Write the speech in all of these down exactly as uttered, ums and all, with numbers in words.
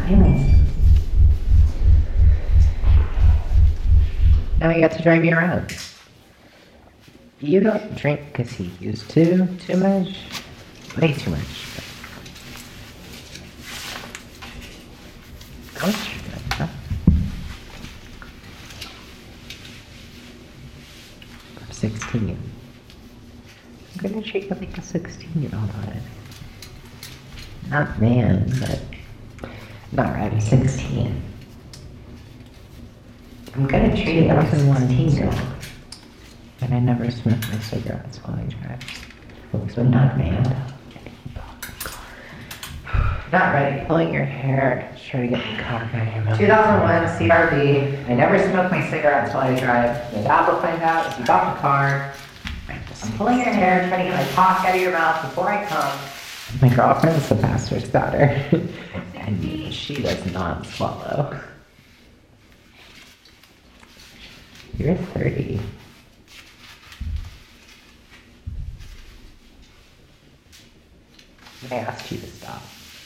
Anyway. Now you got to drive me around. You don't drink because he used to too much. Way too much. How much you drink, huh? I'm sixteen. I'm gonna treat you like a sixteen-year-old on it. Not man, but... Not right, I'm sixteen. I'm gonna treat you like a sixteen-year-old. And I never smoke my cigarettes while I drive. So not man. Not ready. Pulling your hair, trying to get the car out of your mouth. two thousand one C R V. I never smoke my cigarettes while I drive. My dad will find out if you got the car. I'm pulling your hair, trying to get my talk out of your mouth before I come. My girlfriend's the pastor's daughter. And she does not swallow. You're thirty. I asked you to stop.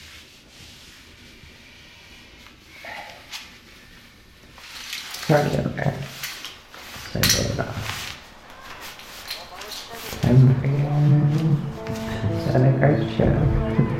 Start it over. Send it off. Time for you. Is that a great show?